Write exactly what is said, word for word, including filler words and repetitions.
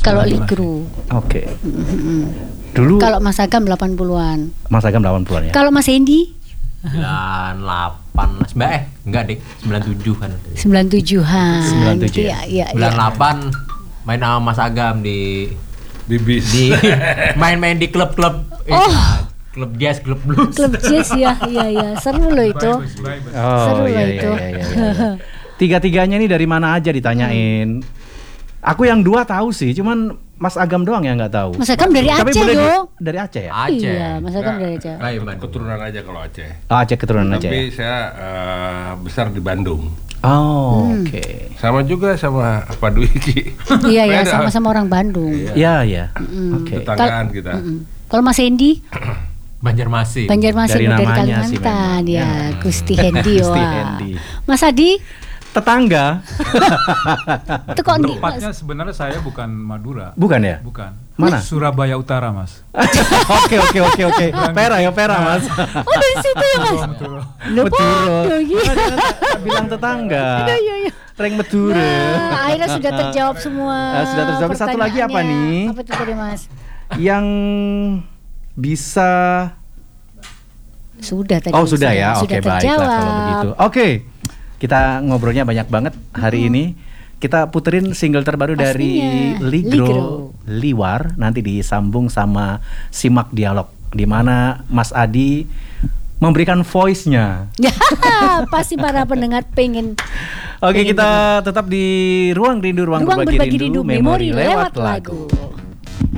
Kalau Ligro. Oke. Mm-hmm. Dulu. Kalau Mas Agam delapan puluhan. Mas Agam delapan puluhan ya. Kalau Mas Hendy? sembilan delapan Mbak eh enggak deh sembilan tujuh kan. sembilan tujuhan. sembilan tujuh Iya, iya, sembilan delapan main sama Mas Agam di di bis. Di main-main di klub-klub. Oh. Eh, klub jazz, klub blues. Klub jazz ya, iya iya. Seru loh itu. Oh, Seru iya, loh iya, itu. iya, iya, iya. Tiga-tiganya nih dari mana aja ditanyain. Hmm. Aku yang dua tahu sih, cuman Mas Agam doang yang nggak tahu. Mas Agam dari Tapi Aceh boleh dong. Di, dari Aceh ya? Aceh. Iya, Mas Agam dari Aceh. Baik, Bandung. Keturunan aja kalau Aceh. Oh, Aceh keturunan Aceh. Tapi ya? saya uh, besar di Bandung. Oh, Hmm. oke. Okay. Sama juga sama Pak Dwiki. Iya ya, sama-sama orang Bandung. Iya, iya. Mm. Oke. Tetanggaan kita. Mm-mm. Kalau Mas Hendy? Banjarmasin. Banjarmasin Dari dari, namanya sih Kalimantan memang. ya, Gusti Hendy. Gusti Wah. Hendy. Mas Adi? Tetangga. Itu kok ndi, Tepatnya Mas? sebenarnya saya bukan Madura. Bukan ya? Bukan. Mana? Surabaya Utara, Mas. Oke, oke, oke, oke. Pera ya, Pera, Mas. Oh, dari situ ya, Mas? Meduro. Iya. Bilang tetangga. Iya, iya, iya. Reng Meduro. Nah, akhirnya sudah terjawab semua. Nah, sudah terjawab. Satu lagi apa pertanyaannya. nih? Apa itu tadi, Mas? Yang bisa. Sudah tadi. Oh, sudah ya. Sudah Oke, baiklah terjawab. kalau begitu. Oke. Kita ngobrolnya banyak banget hari hmm. ini. Kita puterin single terbaru Pastinya. dari Ligro, Ligro, Liwar. Nanti disambung sama Simak Dialog, di mana Mas Adi memberikan voice-nya. Ya, pasti para pendengar pengen. Oke, pengen kita dengar. Tetap di Ruang Rindu, Ruang, Ruang Berbagi, Berbagi Rindu, Rindu, memori lewat lagu.